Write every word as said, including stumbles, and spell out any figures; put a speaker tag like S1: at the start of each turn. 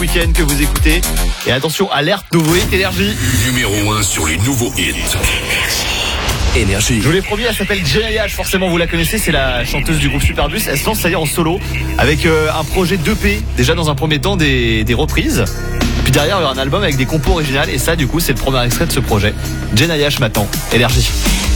S1: Weeknd que vous écoutez. Et attention, alerte nouveau hit Énergie.
S2: Numéro un sur les nouveaux hits. Énergie.
S1: Je vous l'ai promis, elle s'appelle Jenna H, forcément vous la connaissez, c'est la chanteuse du groupe Superbus. Elle se lance ça y est en solo avec euh, un projet d'E P, déjà dans un premier temps des, des reprises. Puis derrière il y aura un album avec des compos originales et ça du coup c'est le premier extrait de ce projet. Jenna H maintenant, Énergie.